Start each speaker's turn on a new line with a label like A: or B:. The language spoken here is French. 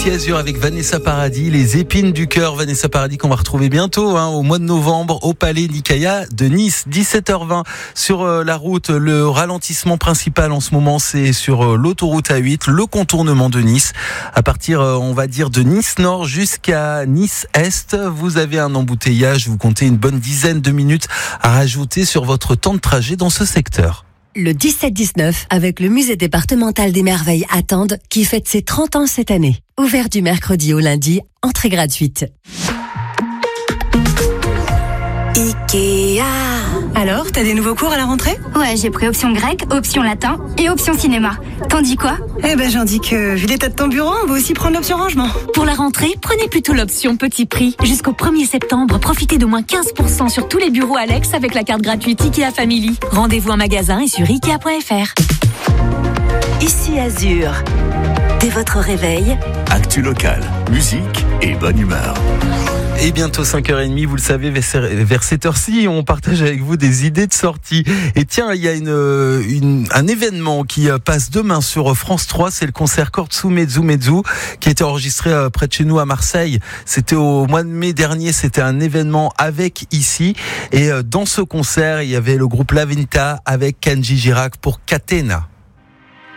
A: Ici Azur avec Vanessa Paradis, les épines du cœur. Vanessa Paradis qu'on va retrouver bientôt au mois de novembre au Palais Nicaïa de Nice. 17h20 sur la route. Le ralentissement principal en ce moment, c'est sur l'autoroute A8, le contournement de Nice. À partir, on va dire, de Nice Nord jusqu'à Nice Est, vous avez un embouteillage. Vous comptez une bonne dizaine de minutes à rajouter sur votre temps de trajet dans ce secteur.
B: Le 17-19 avec le musée départemental des merveilles à Tende qui fête ses 30 ans cette année. Ouvert du mercredi au lundi, entrée gratuite.
C: Ikea.
D: Alors, t'as des nouveaux cours à la rentrée ?
C: Ouais, j'ai pris option grec, option latin et option cinéma. T'en dis quoi ?
D: Eh ben, j'en dis que, vu l'état de ton bureau, on va aussi prendre l'option rangement.
E: Pour la rentrée, prenez plutôt l'option petit prix. Jusqu'au 1er septembre, profitez de moins 15% sur tous les bureaux Alex avec la carte gratuite Ikea Family. Rendez-vous en magasin et sur Ikea.fr.
B: Ici Azur. Dès votre réveil,
F: actu local, musique et bonne humeur.
A: Et bientôt 5h30, vous le savez, vers cette heure-ci, on partage avec vous des idées de sortie. Et tiens, il y a un événement qui passe demain sur France 3, c'est le concert Kortsu Mezzu Mezzu, qui a été enregistré près de chez nous à Marseille. C'était au mois de mai dernier, c'était un événement avec ici. Et dans ce concert, il y avait le groupe La Vinta avec Kenji Girac pour Catena.